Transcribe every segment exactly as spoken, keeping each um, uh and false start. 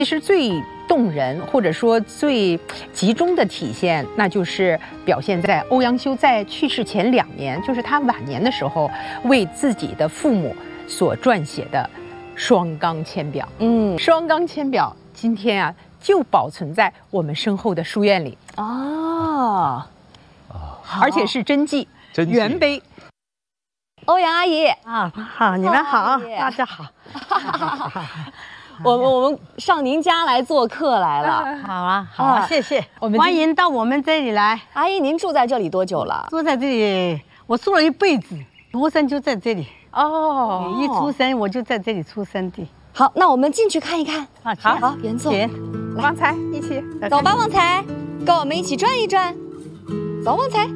其实最动人或者说最集中的体现，那就是表现在欧阳修在去世前两年，就是他晚年的时候，为自己的父母所撰写的双钢签表。嗯，双钢签表今天啊就保存在我们身后的书院里哦， 而且是真迹， 真迹原碑。 欧阳阿姨啊，好，你们好， 阿姨大家好。 我们我们上您家来做客来了。 好啊，好啊，谢谢， 我们欢迎到我们这里来。 阿姨，您住在这里多久了？ 住在这里，我住了一辈子，出生就在这里。 哦， 一出生我就在这里出生的。 好，那我们进去看一看。 好， 好，好，原座。 旺财一起走吧，旺财，跟我们一起转一转。走，旺财。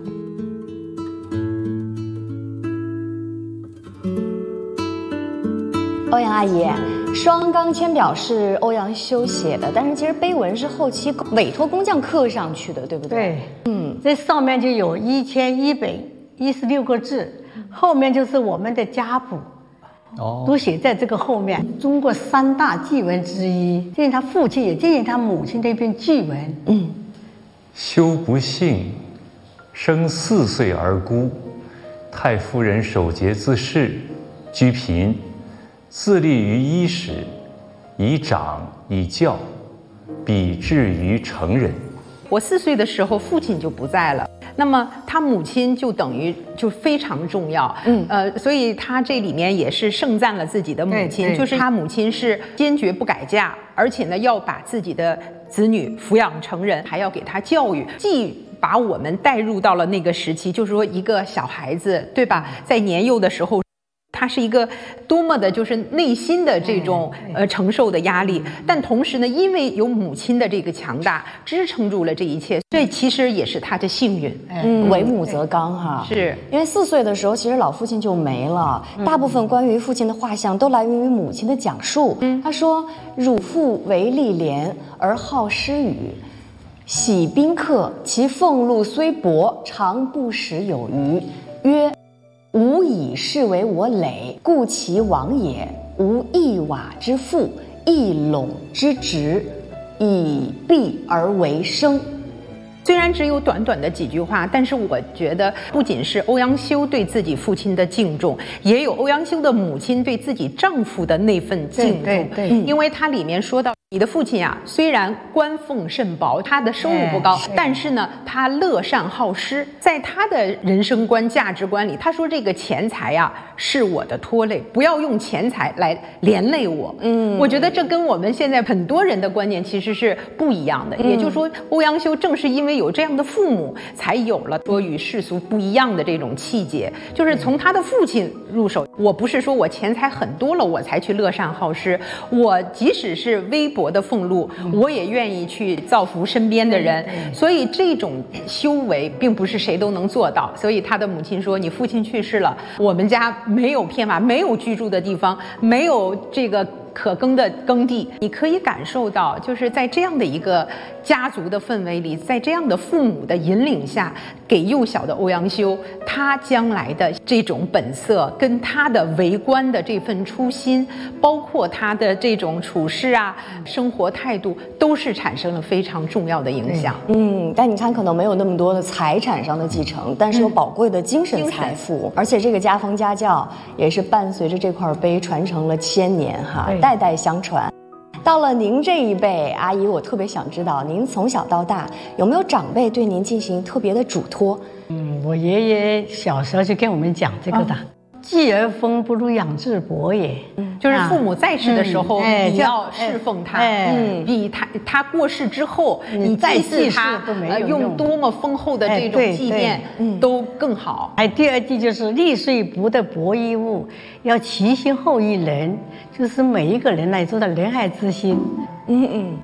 欧阳阿姨，双钢签表是欧阳修写的，但是其实碑文是后期委托工匠刻上去的，对不对？ 对， 嗯， 这上面就有一千一百一十六个字，后面就是我们的家谱。 哦， 都写在这个后面。中国三大祭文之一，这是他父亲，也这是他母亲的一篇祭文。 嗯， 修不幸，生四岁而孤，太夫人守节自恃，居贫，自立于衣食，以长以教，彼至于成人。 我四岁的时候，父亲就不在了。那么他母亲就等于就非常重要，嗯，呃，所以他这里面也是盛赞了自己的母亲，就是他母亲是坚决不改嫁，而且呢要把自己的子女抚养成人，还要给他教育，既把我们带入到了那个时期，就是说一个小孩子，对吧，在年幼的时候。他是一个多么的，就是内心的这种呃承受的压力，但同时呢，因为有母亲的这个强大支撑住了这一切，这其实也是他的幸运。 嗯，为母则刚哈， 是因为四岁的时候，其实老父亲就没了，大部分关于父亲的画像都来源于母亲的讲述。嗯，他说：“汝父为丽廉而好诗语，喜宾客，其俸禄虽薄，常不时有余。曰。”吾以是为我累，故其亡也。无一瓦之富，一垄之职，以弊而为生。 虽然只有短短的几句话，但是我觉得不仅是欧阳修对自己父亲的敬重，也有欧阳修的母亲对自己丈夫的那份敬重。 对对对， 因为它里面说到。你的父亲啊，虽然官俸甚薄，他的收入不高，哎、但是呢，他乐善好施，在他的人生观、价值观里，他说这个钱财呀、啊、是我的拖累，不要用钱财来连累我。嗯，我觉得这跟我们现在很多人的观念其实是不一样的。嗯、也就是说，欧阳修正是因为有这样的父母，才有了说与世俗不一样的这种气节，就是从他的父亲入手。我不是说我钱财很多了，我才去乐善好施，我即使是微薄的俸禄，我也愿意去造福身边的人，所以这种修为并不是谁都能做到。所以他的母亲说：“你父亲去世了，我们家没有片瓦，没有居住的地方，没有这个可耕的耕地。”你可以感受到，就是在这样的一个家族的氛围里，在这样的父母的引领下，给幼小的欧阳修，他将来的这种本色，跟他的为官的这份初心，包括他的这种处事啊、生活态度，都是产生了非常重要的影响。 嗯，但你看，可能没有那么多的财产上的继承，但是有宝贵的精神财富，嗯、而且这个家风家教也是伴随着这块碑传承了千年哈，代代相传。到了您这一辈，阿姨，我特别想知道，您从小到大有没有长辈对您进行特别的嘱托？ 嗯，我爷爷小时候就跟我们讲这个的。嗯，继而风不如养志薄也， 嗯，就是父母在世的时候，嗯哎、你要侍奉他， 哎、 嗯，比他他过世之后，你祭祀他，呃，用多么丰厚的这种祭奠，嗯，都更好。 哎，第二句就是利岁不得薄衣物，要其心厚于人，就是每一个人来做到仁爱之心。嗯嗯。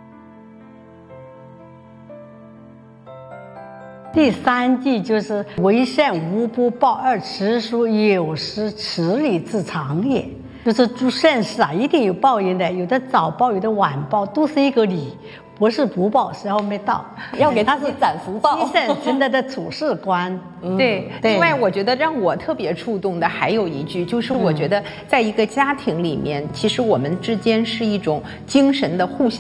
第三句就是为善无不报，而持书有时持礼自长也。 就是做善事啊，一定有报应的，有的早报，有的晚报，都是一个理，不是不报，时候没到， 要给他自己攒福报。 积善成德的处事观。 对， 对另外我觉得让我特别触动的还有一句，就是我觉得在一个家庭里面，其实我们之间是一种精神的互相